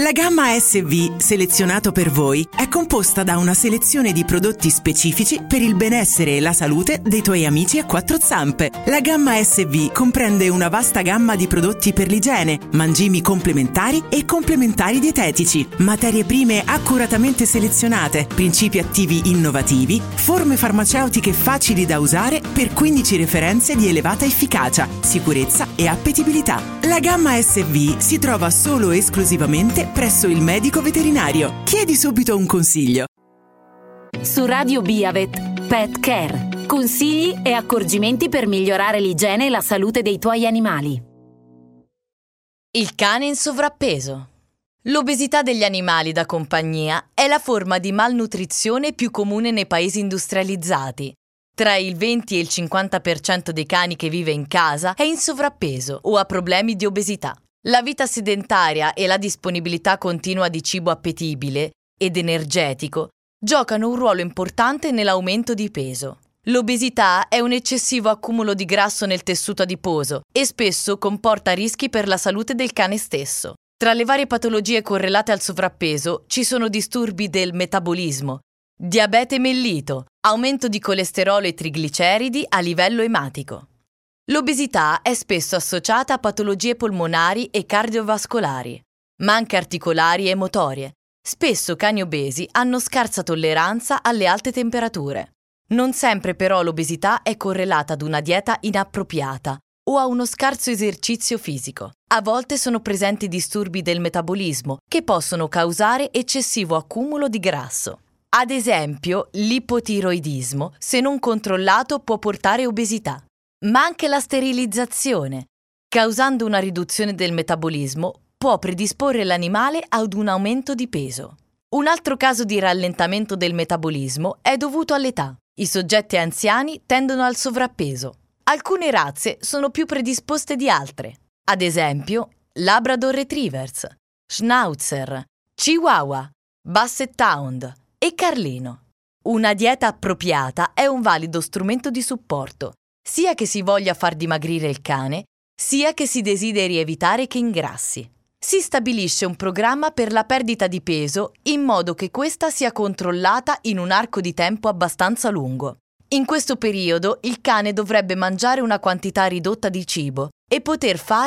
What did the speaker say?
La gamma SV, selezionato per voi, è composta da una selezione di prodotti specifici per il benessere e la salute dei tuoi amici a quattro zampe. La gamma SV comprende una vasta gamma di prodotti per l'igiene, mangimi complementari e complementari dietetici, materie prime accuratamente selezionate, principi attivi innovativi, forme farmaceutiche facili da usare per 15 referenze di elevata efficacia, sicurezza e appetibilità. La gamma SV si trova solo e esclusivamente presso il medico veterinario. Chiedi subito un consiglio. Su Radio Biavet, Pet Care. Consigli e accorgimenti per migliorare l'igiene e la salute dei tuoi animali. Il cane in sovrappeso. L'obesità degli animali da compagnia è la forma di malnutrizione più comune nei paesi industrializzati. Tra il 20 e il 50% dei cani che vive in casa è in sovrappeso o ha problemi di obesità. La vita sedentaria e la disponibilità continua di cibo appetibile ed energetico giocano un ruolo importante nell'aumento di peso. L'obesità è un eccessivo accumulo di grasso nel tessuto adiposo e spesso comporta rischi per la salute del cane stesso. Tra le varie patologie correlate al sovrappeso ci sono disturbi del metabolismo, diabete mellito, aumento di colesterolo e trigliceridi a livello ematico. L'obesità è spesso associata a patologie polmonari e cardiovascolari, ma anche articolari e motorie. Spesso cani obesi hanno scarsa tolleranza alle alte temperature. Non sempre però l'obesità è correlata ad una dieta inappropriata o a uno scarso esercizio fisico. A volte sono presenti disturbi del metabolismo che possono causare eccessivo accumulo di grasso. Ad esempio, l'ipotiroidismo, se non controllato, può portare obesità. Ma anche la sterilizzazione, causando una riduzione del metabolismo, può predisporre l'animale ad un aumento di peso. Un altro caso di rallentamento del metabolismo è dovuto all'età. I soggetti anziani tendono al sovrappeso. Alcune razze sono più predisposte di altre. Ad esempio, Labrador Retrievers, Schnauzer, Chihuahua, Basset Hound e Carlino. Una dieta appropriata è un valido strumento di supporto, sia che si voglia far dimagrire il cane, sia che si desideri evitare che ingrassi. Si stabilisce un programma per la perdita di peso in modo che questa sia controllata in un arco di tempo abbastanza lungo. In questo periodo il cane dovrebbe mangiare una quantità ridotta di cibo e poter fare